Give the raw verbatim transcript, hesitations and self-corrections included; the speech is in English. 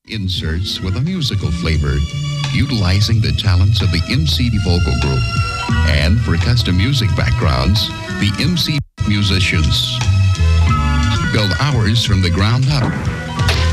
Inserts with a musical flavor, utilizing the talents of the M C D Vocal Group. And for custom music backgrounds, the M C D musicians. Build ours from the ground up.